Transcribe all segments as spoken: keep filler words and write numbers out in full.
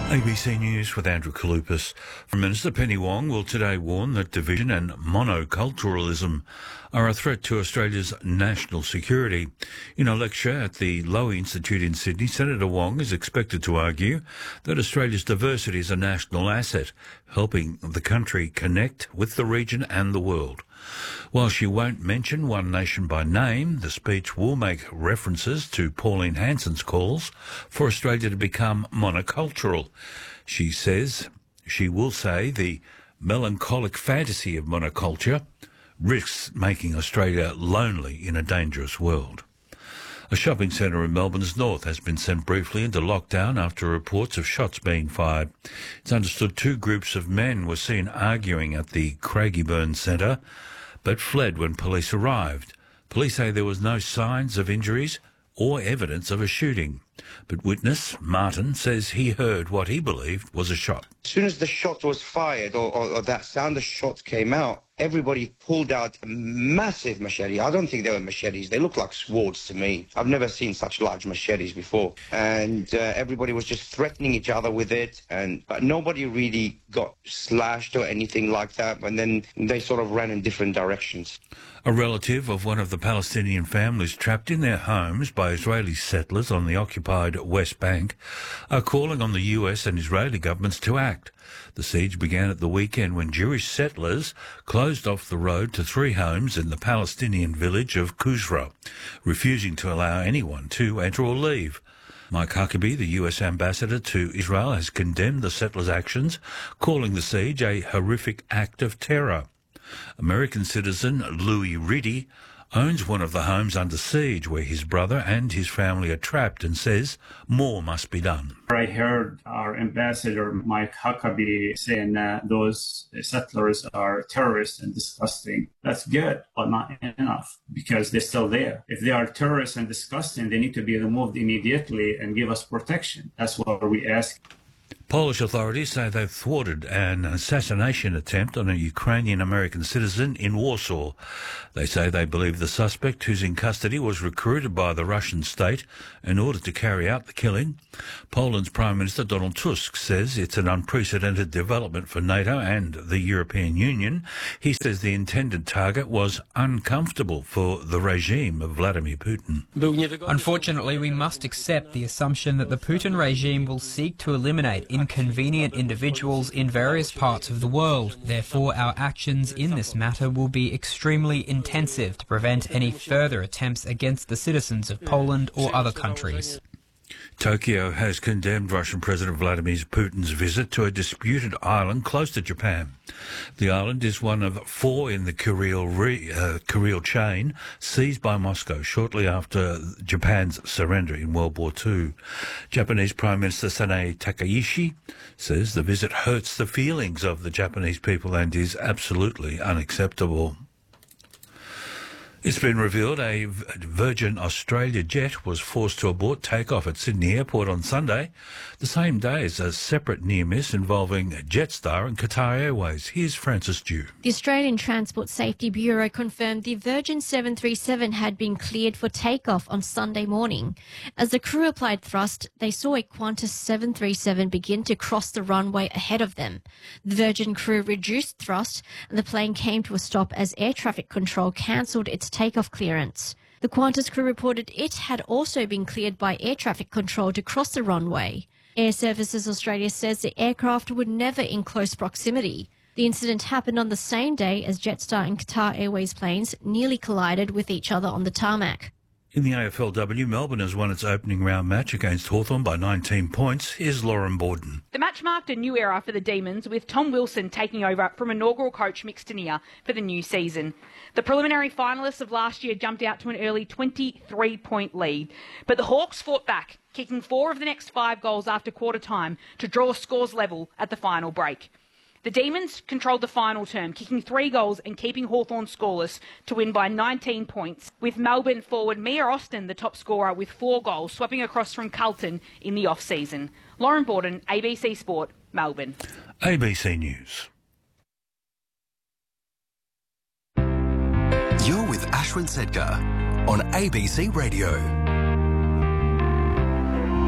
A B C News with Andrew Kalupas. Prime Minister Penny Wong will today warn that division and monoculturalism are a threat to Australia's national security. In a lecture at the Lowy Institute in Sydney, Senator Wong is expected to argue that Australia's diversity is a national asset, helping the country connect with the region and the world. While she won't mention One Nation by name, the speech will make references to Pauline Hanson's calls for Australia to become monocultural. She says she will say the melancholic fantasy of monoculture risks making Australia lonely in a dangerous world. A shopping centre in Melbourne's north has been sent briefly into lockdown after reports of shots being fired. It's understood two groups of men were seen arguing at the Craigieburn Centre, but fled when police arrived. Police say there was no signs of injuries or evidence of a shooting. But witness Martin says he heard what he believed was a shot. As soon as the shot was fired, or, or, or that sound of shots came out, everybody pulled out a massive machete. I don't think they were machetes. They look like swords to me. I've never seen such large machetes before. And uh, everybody was just threatening each other with it. And but nobody really got slashed or anything like that. And then they sort of ran in different directions. A relative of one of the Palestinian families trapped in their homes by Israeli settlers on the occupied West Bank are calling on the U S and Israeli governments to act. The siege began at the weekend when Jewish settlers closed off the road to three homes in the Palestinian village of Kusra, refusing to allow anyone to enter or leave. Mike Huckabee, the U S ambassador to Israel, has condemned the settlers' actions, calling the siege a horrific act of terror. American citizen Louis Riddy owns one of the homes under siege where his brother and his family are trapped and says more must be done. I heard our ambassador, Mike Huckabee, saying that those settlers are terrorists and disgusting. That's good, but not enough because they're still there. If they are terrorists and disgusting, they need to be removed immediately and give us protection. That's what we ask. Polish authorities say they've thwarted an assassination attempt on a Ukrainian-American citizen in Warsaw. They say they believe the suspect, who's in custody, was recruited by the Russian state in order to carry out the killing. Poland's Prime Minister Donald Tusk says it's an unprecedented development for NATO and the European Union. He says the intended target was uncomfortable for the regime of Vladimir Putin. Unfortunately, we must accept the assumption that the Putin regime will seek to eliminate inconvenient individuals in various parts of the world. Therefore, our actions in this matter will be extremely intensive to prevent any further attempts against the citizens of Poland or other countries. Tokyo has condemned Russian President Vladimir Putin's visit to a disputed island close to Japan. The island is one of four in the Kuril, re, uh, Kuril chain seized by Moscow shortly after Japan's surrender in World War Two. Japanese Prime Minister Sanae Takaishi says the visit hurts the feelings of the Japanese people and is absolutely unacceptable. It's been revealed a Virgin Australia jet was forced to abort takeoff at Sydney Airport on Sunday, the same day as a separate near-miss involving Jetstar and Qatar Airways. Here's Francis Dew. The Australian Transport Safety Bureau confirmed the Virgin seven thirty-seven had been cleared for takeoff on Sunday morning. As the crew applied thrust, they saw a Qantas seven thirty-seven begin to cross the runway ahead of them. The Virgin crew reduced thrust and the plane came to a stop as air traffic control cancelled its takeoff clearance. The Qantas crew reported it had also been cleared by air traffic control to cross the runway. Air Services Australia says the aircraft were never in close proximity. The incident happened on the same day as Jetstar and Qatar Airways planes nearly collided with each other on the tarmac. In the A F L W, Melbourne has won its opening round match against Hawthorn by nineteen points. Here's Lauren Borden. The match marked a new era for the Demons, with Tom Wilson taking over from inaugural coach Mick Stanier for the new season. The preliminary finalists of last year jumped out to an early twenty-three point lead, but the Hawks fought back, kicking four of the next five goals after quarter time to draw scores level at the final break. The Demons controlled the final term, kicking three goals and keeping Hawthorn scoreless to win by nineteen points, with Melbourne forward Mia Austin the top scorer with four goals, swapping across from Carlton in the off-season. Lauren Borden, A B C Sport, Melbourne. A B C News. You're with Ashwin Sedgar on A B C Radio.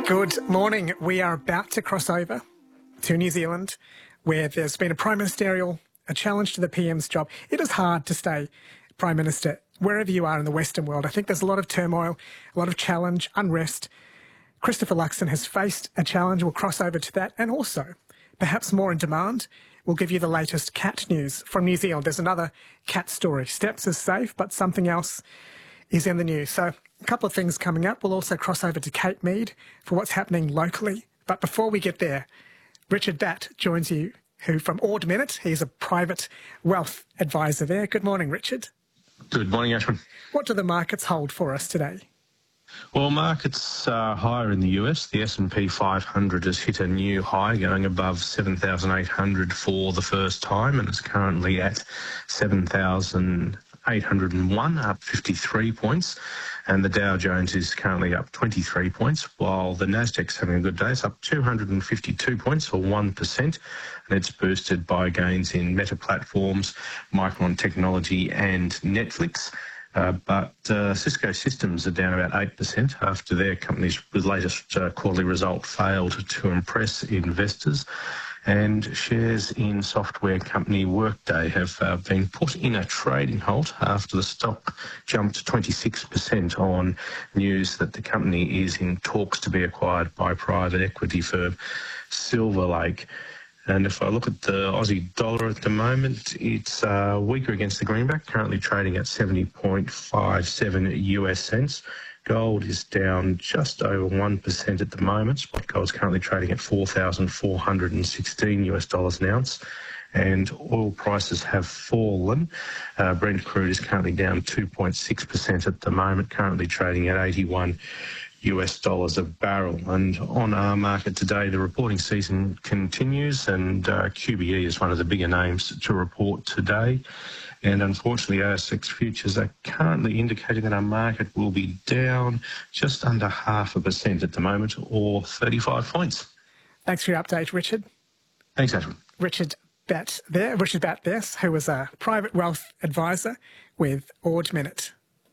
Good morning. We are about to cross over to New Zealand, where there's been a prime ministerial, a challenge to the P M's job. It is hard to stay Prime Minister wherever you are in the Western world. I think there's a lot of turmoil, a lot of challenge, unrest. Christopher Luxon has faced a challenge. We'll cross over to that. And also, perhaps more in demand, we'll give you the latest cat news from New Zealand. There's another cat story. Steps is safe, but something else is in the news. So a couple of things coming up. We'll also cross over to Kate Mead for what's happening locally. But before we get there, Richard Batt joins you, who from Ord Minnett, he's a private wealth advisor there. Good morning, Richard. Good morning, Ashwin. What do the markets hold for us today? Well, markets are higher in the U S. The S and P five hundred has hit a new high, going above seven thousand eight hundred for the first time, and is currently at seven thousand eight hundred one, up fifty-three points. And the Dow Jones is currently up twenty-three points, while the Nasdaq's having a good day. It's up two hundred fifty-two points, or one percent, and it's boosted by gains in Meta Platforms, Micron Technology and Netflix. Uh, but uh, Cisco Systems are down about eight percent after their company's latest uh, quarterly result failed to impress investors. And shares in software company Workday have uh, been put in a trading halt after the stock jumped twenty-six percent on news that the company is in talks to be acquired by private equity firm Silver Lake. And if I look at the Aussie dollar at the moment, it's uh, weaker against the greenback, currently trading at seventy point five seven U S cents. Gold is down just over one percent at the moment. Spot gold is currently trading at four thousand four hundred sixteen U S dollars an ounce. And oil prices have fallen. Uh, Brent crude is currently down two point six percent at the moment, currently trading at eighty-one U S dollars a barrel. And on our market today, the reporting season continues, and uh, Q B E is one of the bigger names to report today. And unfortunately, A S X futures are currently indicating that our market will be down just under half a percent at the moment, or thirty-five points. Thanks for your update, Richard. Thanks, Ashwin. Richard Batt there, Richard Batt there, who was a private wealth advisor with Ord Minnett.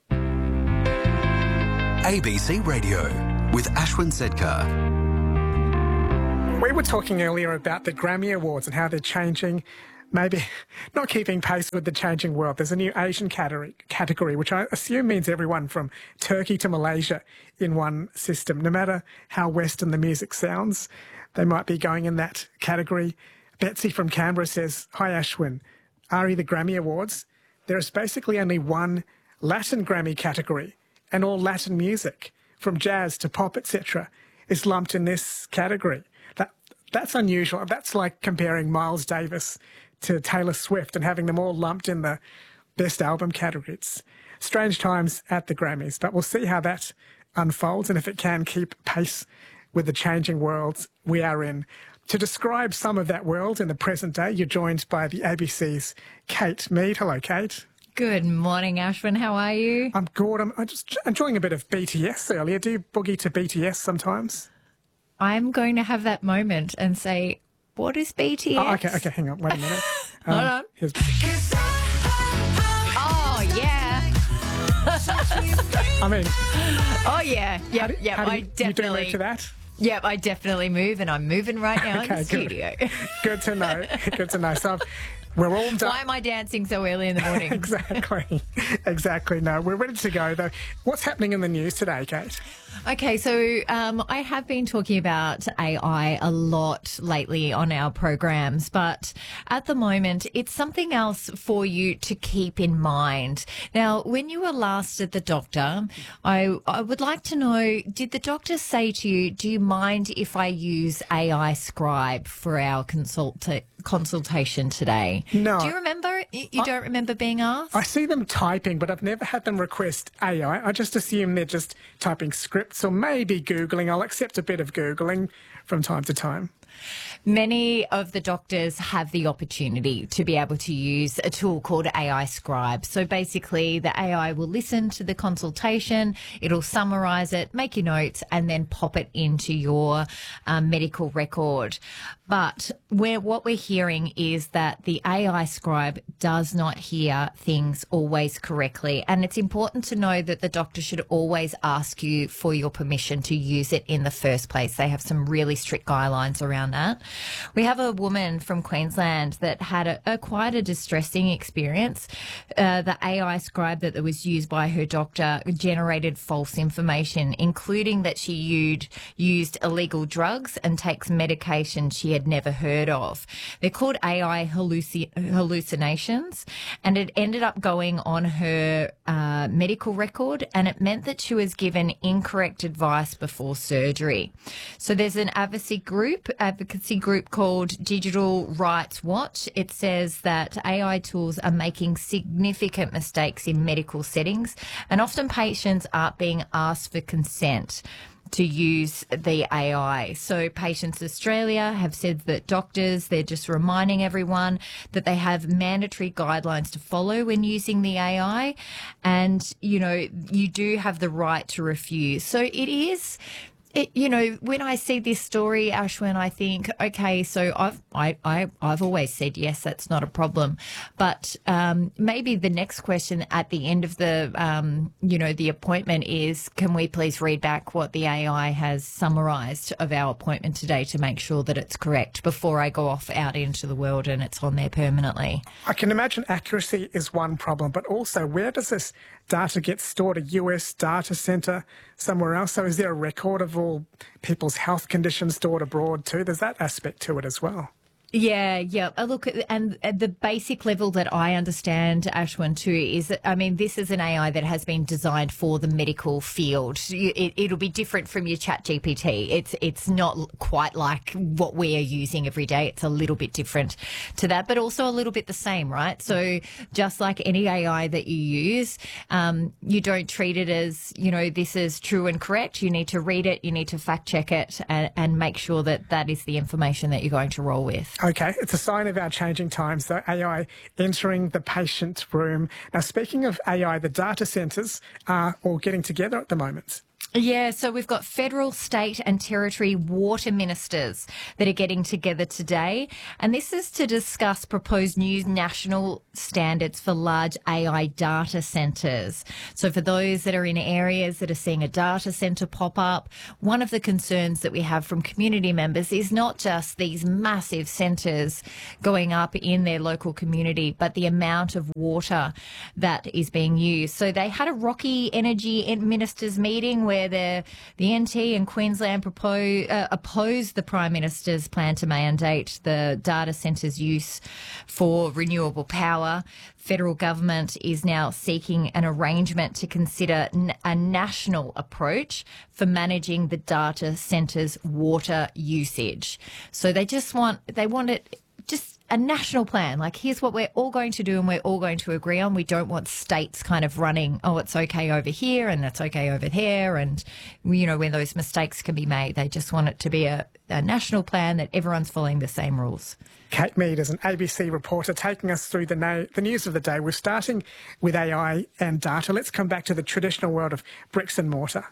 A B C Radio with Ashwin Sedkar. We were talking earlier about the Grammy Awards and how they're changing, maybe not keeping pace with the changing world. There's a new Asian category, category, which I assume means everyone from Turkey to Malaysia in one system. No matter how Western the music sounds, they might be going in that category. Betsy from Canberra says, "Hi Ashwin, Ari, the Grammy Awards, there is basically only one Latin Grammy category, and all Latin music, from jazz to pop, et cetera, is lumped in this category. That That's unusual. That's like comparing Miles Davis to Taylor Swift and having them all lumped in the best album category. It's strange times at the Grammys, but we'll see how that unfolds and if it can keep pace with the changing world we are in. To describe some of that world in the present day, you're joined by the A B C's Kate Mead. Hello, Kate. Good morning, Ashwin. How are you? I'm good. I'm, I'm just enjoying a bit of B T S earlier. Do you boogie to B T S sometimes? I'm going to have that moment and say, what is B T S? Oh, okay, okay, hang on. Wait a minute. Um, Hold on. Here's... Oh, yeah. I mean... Oh, yeah. Yep, do, yep, how do you, I definitely... You do move to that? Yep, I definitely move, and I'm moving right now okay, in the studio. Good. Good to know. Good to know. So we're all done. Why am I dancing so early in the morning? exactly. Exactly. No, we're ready to go, though. What's happening in the news today, Kate? Okay, so um, I have been talking about A I a lot lately on our programs, but at the moment, it's something else for you to keep in mind. Now, when you were last at the doctor, I, I would like to know, did the doctor say to you, do you mind if I use A I Scribe for our consulta- consultation today? No. Do you remember? You, you I, don't remember being asked? I see them typing, but I've never had them request A I. I just assume they're just typing scripts or maybe Googling. I'll accept a bit of Googling from time to time. Many of the doctors have the opportunity to be able to use a tool called A I Scribe. So basically the A I will listen to the consultation, it'll summarise it, make your notes, and then pop it into your um, medical record. But where what we're hearing is that the A I Scribe does not hear things always correctly. And it's important to know that the doctor should always ask you for your permission to use it in the first place. They have some really strict guidelines around that. We have a woman from Queensland that had a, a quite a distressing experience. Uh, the A I Scribe that was used by her doctor generated false information, including that she used, used illegal drugs and takes medication she had never heard of. They're called A I halluci- hallucinations, and it ended up going on her uh, medical record, and it meant that she was given incorrect advice before surgery. So there's an advocacy group, advocacy group called Digital Rights Watch. It says that A I tools are making significant mistakes in medical settings, and often patients aren't being asked for consent to use the A I. So Patients Australia have said that doctors, they're just reminding everyone that they have mandatory guidelines to follow when using the A I. And, you know, you do have the right to refuse. So it is... It, you know, when I see this story, Ashwin, I think, okay, so I've I, I I've always said yes, that's not a problem, but um, maybe the next question at the end of the um, you know the appointment is, can we please read back what the A I has summarised of our appointment today to make sure that it's correct before I go off out into the world and it's on there permanently. I can imagine accuracy is one problem, but also where does this data get stored? A U S data centre somewhere else? So is there a record of all people's health conditions stored abroad too? There's that aspect to it as well. Yeah, yeah. Uh, Look, and at the basic level that I understand, Ashwin, too, is that, I mean, this is an A I that has been designed for the medical field. It, it'll be different from your Chat G P T. It's it's not quite like what we are using every day. It's a little bit different to that, but also a little bit the same, right? So just like any A I that you use, um, you don't treat it as, you know, this is true and correct. You need to read it, you need to fact check it, and, and make sure that that is the information that you're going to roll with. Okay, it's a sign of our changing times, though, A I entering the patient room. Now, speaking of A I, the data centres are all getting together at the moment. Yeah, so we've got federal, state and territory water ministers that are getting together today. And this is to discuss proposed new national standards for large A I data centres. So for those that are in areas that are seeing a data centre pop up, one of the concerns that we have from community members is not just these massive centres going up in their local community, but the amount of water that is being used. So they had a Rocky Energy Ministers meeting where the, the N T and Queensland propose, uh, opposed the Prime Minister's plan to mandate the data centres' use for renewable power. Federal government is now seeking an arrangement to consider n- a national approach for managing the data centres' water usage. So they just want, they want it just a national plan. Like, here's what we're all going to do and we're all going to agree on. We don't want states kind of running, oh, it's okay over here and that's okay over there. And, you know, when those mistakes can be made, they just want it to be a, a national plan that everyone's following the same rules. Kate Mead is an A B C reporter taking us through the, na- the news of the day. We're starting with A I and data. Let's come back to the traditional world of bricks and mortar.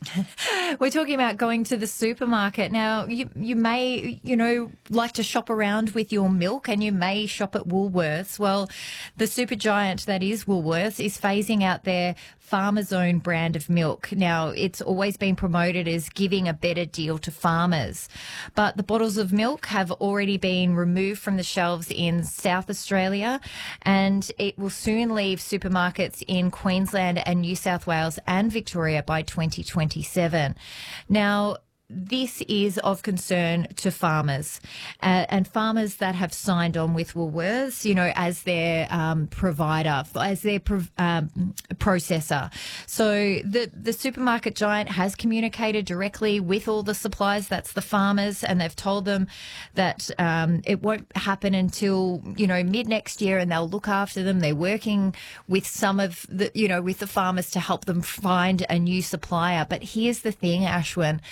We're talking about going to the supermarket. Now, you you may, you know, like to shop around with your milk, and you may shop at Woolworths. Well, the super giant that is Woolworths is phasing out their Farmers Own brand of milk. Now, it's always been promoted as giving a better deal to farmers, but the bottles of milk have already been removed from the shelves in South Australia, and it will soon leave supermarkets in Queensland and New South Wales and Victoria by twenty twenty-seven. Now, this is of concern to farmers uh, and farmers that have signed on with Woolworths, you know, as their um, provider, as their pro- um, processor. So the, the supermarket giant has communicated directly with all the suppliers, that's the farmers, and they've told them that um, it won't happen until, you know, mid next year, and they'll look after them. They're working with some of the, you know, with the farmers to help them find a new supplier. But here's the thing, Ashwin.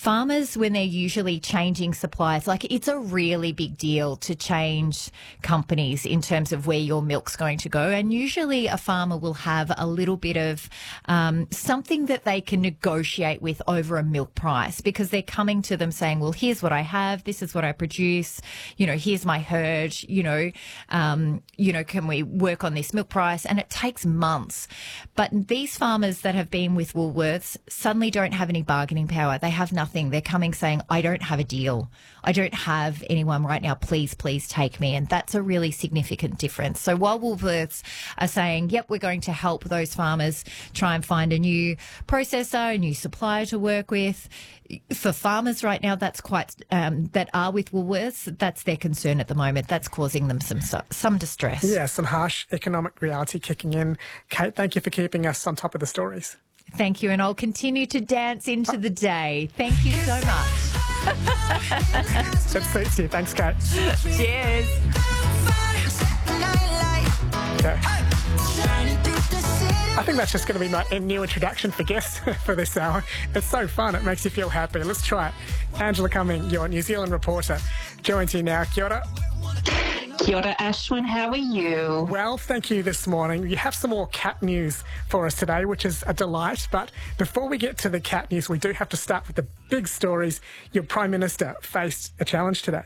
farmers, when they're usually changing suppliers, like it's a really big deal to change companies in terms of where your milk's going to go. And usually a farmer will have a little bit of um, something that they can negotiate with over a milk price, because they're coming to them saying, well, here's what I have, this is what I produce, you know, here's my herd, you know, um, you know, can we work on this milk price? And it takes months. But these farmers that have been with Woolworths suddenly don't have any bargaining power. They have nothing. They're coming saying, I don't have a deal. I don't have anyone right now. Please, please take me. And that's a really significant difference. So while Woolworths are saying, yep, we're going to help those farmers try and find a new processor, a new supplier to work with, for farmers right now, that's quite, um, that are with Woolworths, that's their concern at the moment. That's causing them some some distress. Yeah, some harsh economic reality kicking in. Kate, thank you for keeping us on top of the stories. Thank you, and I'll continue to dance into the day. Thank you so much. That suits you. Thanks, Kate. Cheers. Okay. I think that's just going to be my new introduction for guests for this hour. It's so fun. It makes you feel happy. Let's try it. Angela Cumming, your New Zealand reporter, joins you now. Kia ora. Kia ora, Ashwin. How are you? Well, thank you this morning. You have some more cat news for us today, which is a delight. But before we get to the cat news, we do have to start with the big stories. Your Prime Minister faced a challenge today.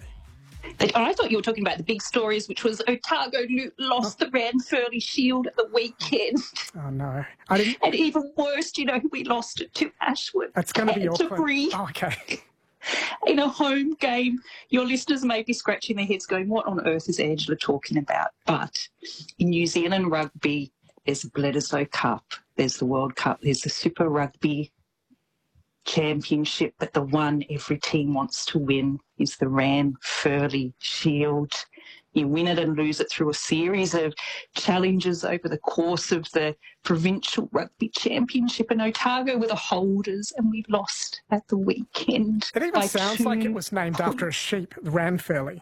I thought you were talking about the big stories, which was Otago lost oh. the Ranfurly Shield at the weekend. Oh, no. I didn't... And even worse, you know, we lost it to Ashwood. That's going to be awkward. Oh, okay. In a home game, your listeners may be scratching their heads going, what on earth is Angela talking about? But in New Zealand rugby, there's the Bledisloe Cup, there's the World Cup, there's the Super Rugby Championship, but the one every team wants to win is the Ranfurly Shield. You win it and lose it through a series of challenges over the course of the Provincial Rugby Championship, and Otago were the holders, and we lost at the weekend. It even sounds like it was named after a sheep, Ranfurly.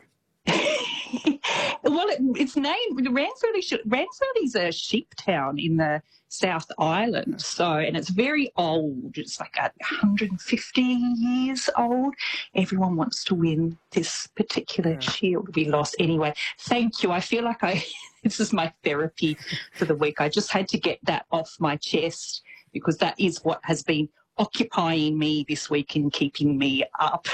Well, it, it's named Ranfurly. Ranfurly's a sheep town in the South Island, so and it's very old. It's like one hundred fifty years old. Everyone wants to win this particular yeah. shield. We lost anyway. Thank you. I feel like I this is my therapy for the week. I just had to get that off my chest because that is what has been occupying me this week and keeping me up.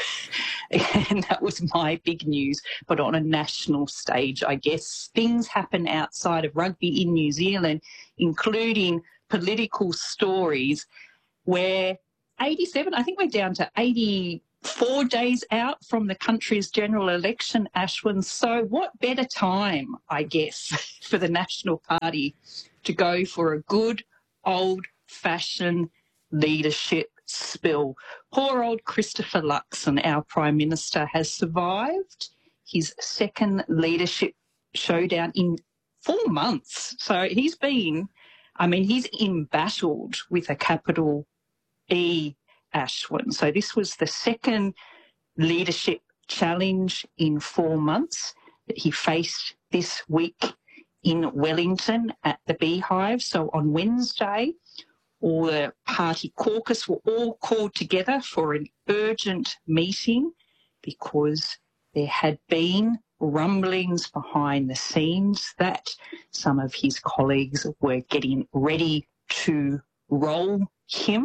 And that was my big news. But on a national stage, I guess, things happen outside of rugby in New Zealand, including political stories where eighty-seven, I think we're down to eighty-four days out from the country's general election, Ashwin. So what better time, I guess, for the National Party to go for a good old-fashioned leadership spill. Poor old Christopher Luxon, our Prime Minister, has survived his second leadership showdown in four months. So he's been, I mean, he's embattled with a capital E, Ashwin. So this was the second leadership challenge in four months that he faced this week in Wellington at the Beehive. So on Wednesday, all the party caucus were all called together for an urgent meeting because there had been rumblings behind the scenes that some of his colleagues were getting ready to roll him.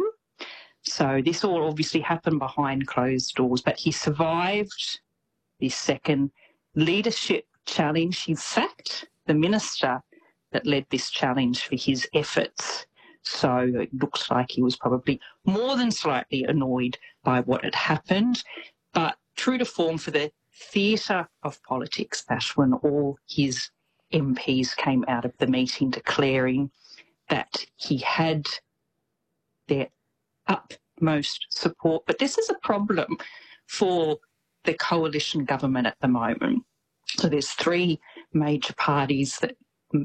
So this all obviously happened behind closed doors, but he survived this second leadership challenge. He sacked the minister that led this challenge for his efforts. So it looks like he was probably more than slightly annoyed by what had happened. But true to form for the theatre of politics, Ashwin, all his M Ps came out of the meeting declaring that he had their utmost support. But this is a problem for the coalition government at the moment. So there's three major parties that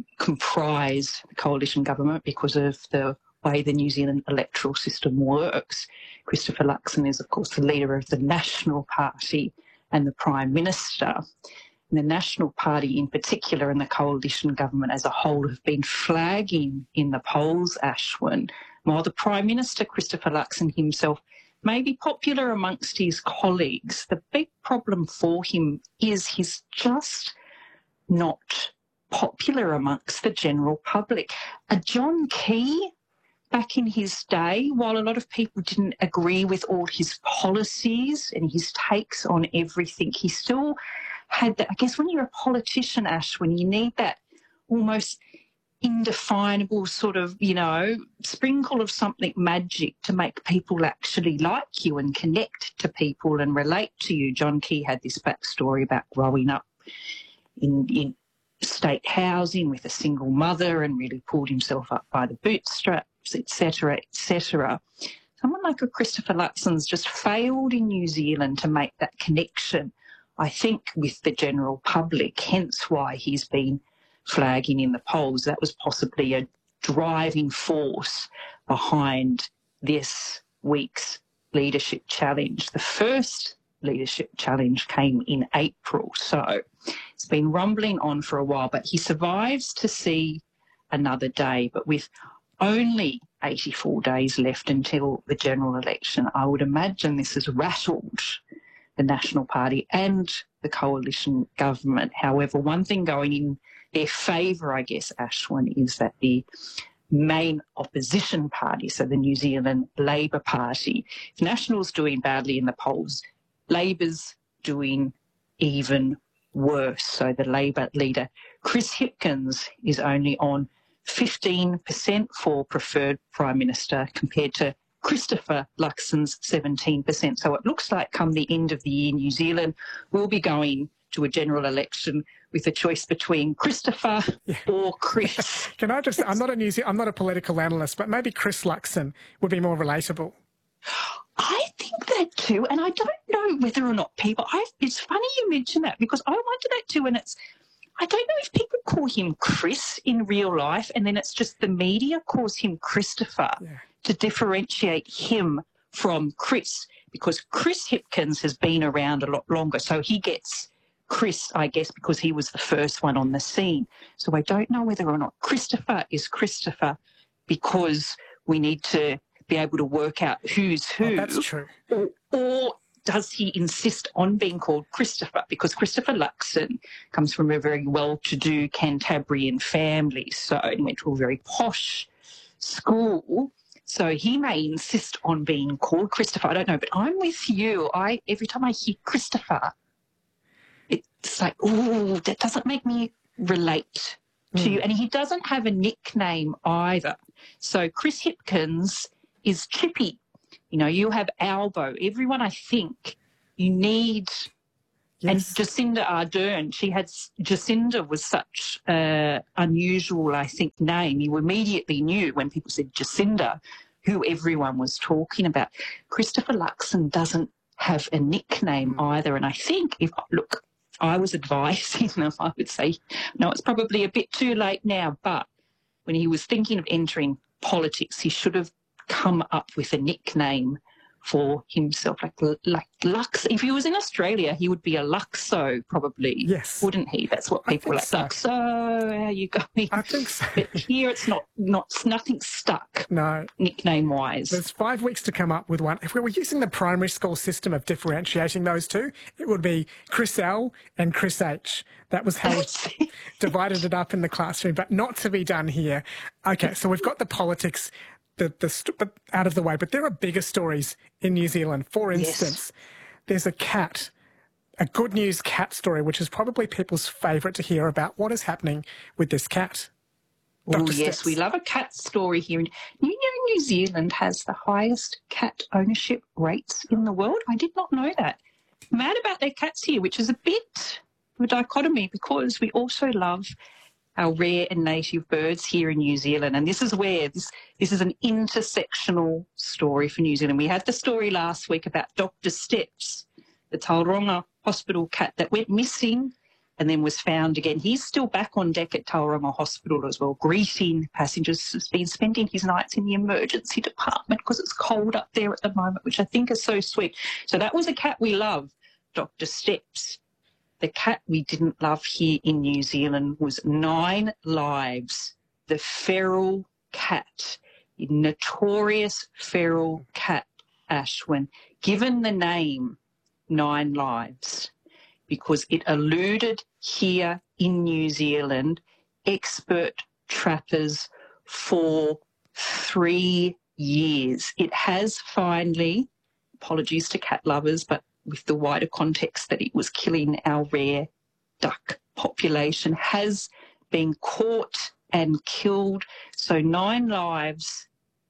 comprise the coalition government because of the way the New Zealand electoral system works. Christopher Luxon is, of course, the leader of the National Party and the Prime Minister. And the National Party in particular and the coalition government as a whole have been flagging in the polls, Ashwin, while the Prime Minister, Christopher Luxon himself, maybe popular amongst his colleagues. The big problem for him is he's just not popular amongst the general public. A John Key, back in his day, while a lot of people didn't agree with all his policies and his takes on everything, he still had that. I guess when you're a politician, Ash, when you need that almost indefinable sort of, you know, sprinkle of something magic to make people actually like you and connect to people and relate to you. John Key had this backstory about growing up in, in state housing with a single mother and really pulled himself up by the bootstraps, et cetera, et cetera. Someone like a Christopher Luxon's just failed in New Zealand to make that connection, I think, with the general public, hence why he's been flagging in the polls. That was possibly a driving force behind this week's leadership challenge. The first leadership challenge came in April, so it's been rumbling on for a while, but he survives to see another day. But with only eighty-four days left until the general election, I would imagine this has rattled the National Party and the coalition government. However, one thing going in their favour, I guess, Ashwin, is that the main opposition party, so the New Zealand Labor Party, if National's doing badly in the polls, Labor's doing even worse. So the Labor leader, Chris Hipkins, is only on fifteen percent for preferred Prime Minister compared to Christopher Luxon's seventeen percent. So it looks like come the end of the year, New Zealand will be going to a general election with a choice between Christopher yeah. or Chris. Can I just, I'm not a New Zealand, I'm not a political analyst, but maybe Chris Luxon would be more relatable. I think that too, and I don't know whether or not people, I, it's funny you mention that because I wonder that too, and it's, I don't know if people call him Chris in real life and then it's just the media calls him Christopher yeah. to differentiate him from Chris, because Chris Hipkins has been around a lot longer, so he gets Chris, I guess, because he was the first one on the scene. So I don't know whether or not Christopher is Christopher because we need to be able to work out who's who. Oh, that's true. Or, or does he insist on being called Christopher? Because Christopher Luxon comes from a very well-to-do Cantabrian family, so he went to a very posh school. So he may insist on being called Christopher. I don't know, but I'm with you. I every time I hear Christopher, it's like, oh, that doesn't make me relate to mm. you. And he doesn't have a nickname either. So Chris Hipkins is Chippy. You know, you have Albo. Everyone, I think, you need. Yes. And Jacinda Ardern, she had, Jacinda was such an unusual, I think, name. You immediately knew when people said Jacinda who everyone was talking about. Christopher Luxon doesn't have a nickname mm. either. And I think, if look, I was advising them, I would say, no, it's probably a bit too late now, but when he was thinking of entering politics, he should have come up with a nickname for himself, like like Lux. If he was in Australia, he would be a Luxo, probably. Yes, wouldn't he? That's what people like. So. Luxo, how you going? I think so. But here, it's not not nothing stuck. No, nickname wise. There's five weeks to come up with one. If we were using the primary school system of differentiating those two, it would be Chris L and Chris H. That was how we divided it up in the classroom, but not to be done here. Okay, so we've got the politics. The, the, out of the way, but there are bigger stories in New Zealand. For instance, yes. there's a cat, a good news cat story, which is probably people's favourite to hear about. What is happening with this cat? Oh, yes, we love a cat story here. You know, New Zealand has the highest cat ownership rates in the world. I did not know that. Mad about their cats here, which is a bit of a dichotomy because we also love our rare and native birds here in New Zealand. And this is where this, this is an intersectional story for New Zealand. We had the story last week about Doctor Steps, the Tauranga Hospital cat that went missing and then was found again. He's still back on deck at Tauranga Hospital as well, greeting passengers. He's been spending his nights in the emergency department because it's cold up there at the moment, which I think is so sweet. So that was a cat we love, Doctor Steps. The cat we didn't love here in New Zealand was Nine Lives, the feral cat, notorious feral cat, Ashwin, given the name Nine Lives because it eluded here in New Zealand expert trappers for three years. It has finally, apologies to cat lovers, but with the wider context that it was killing our rare duck population, has been caught and killed. So Nine Lives'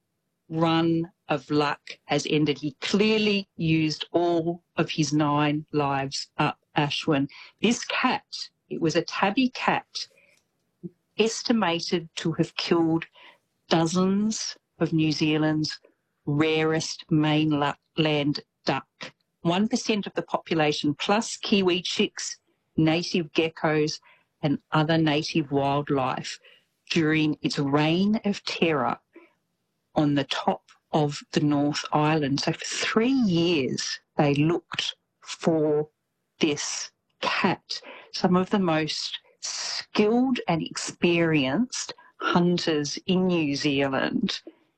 run of luck has ended. He clearly used all of his nine lives up, Ashwin. This cat, it was a tabby cat, estimated to have killed dozens of New Zealand's rarest mainland duck. one percent of the population, plus kiwi chicks, native geckos and other native wildlife during its reign of terror on the top of the North Island. So for three years they looked for this cat. Some of the most skilled and experienced hunters in New Zealand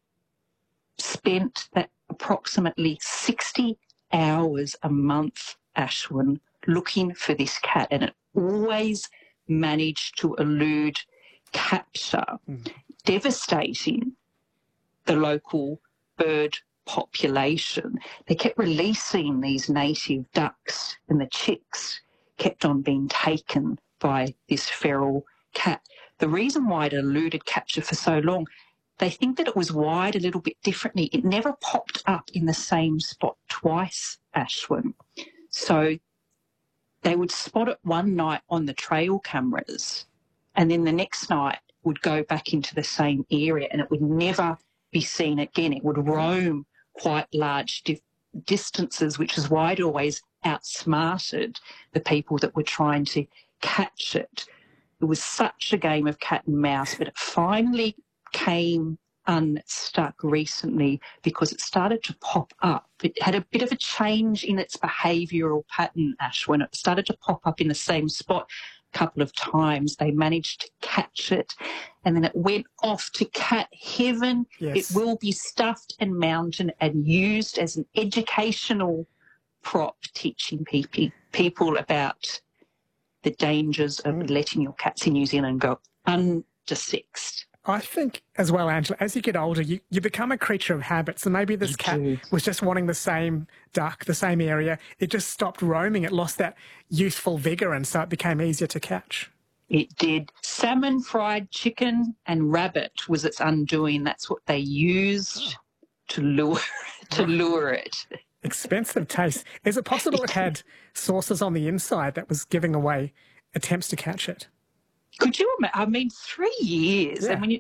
spent that approximately sixty hours a month, Ashwin, looking for this cat, and it always managed to elude capture, mm. devastating the local bird population. They kept releasing these native ducks, and the chicks kept on being taken by this feral cat. The reason why it eluded capture for so long, they think that it was wired a little bit differently. It never popped up in the same spot twice, Ashwin. So they would spot it one night on the trail cameras, and then the next night would go back into the same area, and it would never be seen again. It would roam quite large di- distances, which is why it always outsmarted the people that were trying to catch it. It was such a game of cat and mouse, but it finally came unstuck recently because it started to pop up. It had a bit of a change in its behavioural pattern, Ash, when it started to pop up in the same spot a couple of times. They managed to catch it, and then it went off to cat heaven. Yes. It will be stuffed and mounted and used as an educational prop, teaching people, people about the dangers of mm. letting your cats in New Zealand go undersexed. I think as well, Angela, as you get older, you, you become a creature of habit. So maybe this You cat do. was just wanting the same duck, the same area. It just stopped roaming. It lost that youthful vigour, and so it became easier to catch. It did. Salmon, fried chicken and rabbit was its undoing. That's what they used to lure to lure it. Expensive taste. Is it possible it had sauces on the inside that was giving away attempts to catch it? Could you imagine? I mean, three years. Yeah. And when you,